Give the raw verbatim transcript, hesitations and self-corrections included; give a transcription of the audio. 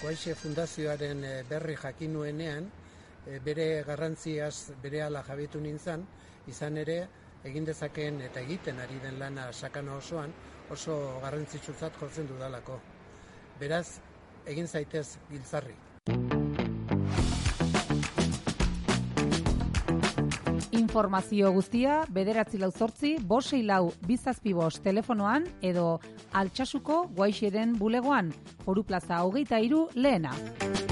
Guaixe Fundazioaren berri jakin nuenean, bere garrantziaz berehala jabetu nintzen, izan ere egin dezakeen eta egiten ari den lana sakana osoan oso garrantzitsutzat jotzen dudalako. Beraz, egin zaitez giltzarri. Informazio guztia bederatzi lau zortzi, bost sei lau bizazpi bost telefonoan edo Altsasuko Guaixeren bulegoan, Foru Plaza hogeita hiru lehena.